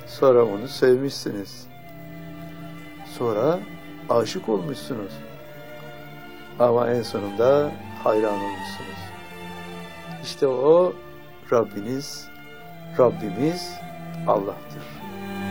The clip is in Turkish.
Sonra onu sevmişsiniz. Sonra aşık olmuşsunuz. Ama en sonunda hayran olmuşsunuz. İşte o Rabbimiz Allah'tır.